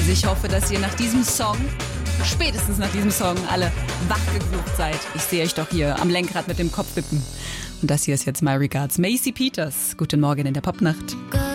Also ich hoffe, dass ihr nach diesem Song, spätestens nach diesem Song, alle wachgeklopft seid. Ich sehe euch doch hier am Lenkrad mit dem Kopf wippen. Und das hier ist jetzt My Regards, Macy Peters. Guten Morgen in der Popnacht.